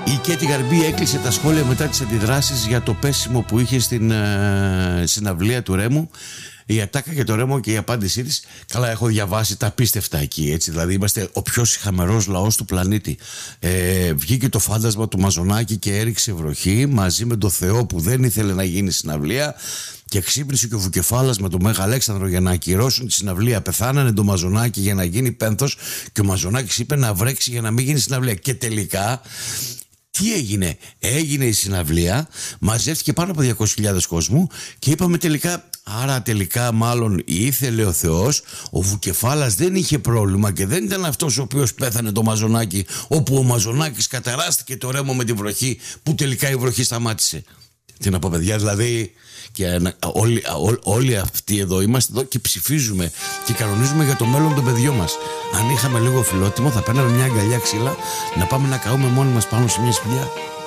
Η Κέτη Γαρμπή έκλεισε τα σχόλια μετά τις αντιδράσεις για το πέσιμο που είχε στην συναυλία του Ρέμου. Η ατάκα για το Ρέμο και η απάντησή της. Καλά, έχω διαβάσει τα απίστευτα εκεί, έτσι. Δηλαδή, είμαστε ο πιο σιχαμερός λαός του πλανήτη. Βγήκε το φάντασμα του Μαζονάκη και έριξε βροχή μαζί με τον Θεό που δεν ήθελε να γίνει συναυλία. Και ξύπνησε και ο Βουκεφάλας με τον Μέγα Αλέξανδρο για να ακυρώσουν τη συναυλία. Πεθάνανε το Μαζονάκη για να γίνει πένθος. Και ο Μαζονάκης είπε να βρέξει για να μην γίνει συναυλία. Και τελικά. Τι έγινε? Έγινε η συναυλία, μαζεύτηκε πάνω από 200.000 κόσμου και είπαμε τελικά, άρα τελικά μάλλον ήθελε ο Θεός, ο Βουκεφάλας δεν είχε πρόβλημα και δεν ήταν αυτός ο οποίος πέθανε το Μαζονάκη, όπου ο Μαζονάκης καταράστηκε το Ρέμο με τη βροχή, που τελικά η βροχή σταμάτησε. Τι να πω, παιδιά, δηλαδή, και όλοι αυτοί εδώ είμαστε εδώ και ψηφίζουμε και κανονίζουμε για το μέλλον των παιδιών μας. Αν είχαμε λίγο φιλότιμο θα παίρναμε μια αγκαλιά ξύλα να πάμε να καούμε μόνοι μας πάνω σε μια σπηλιά.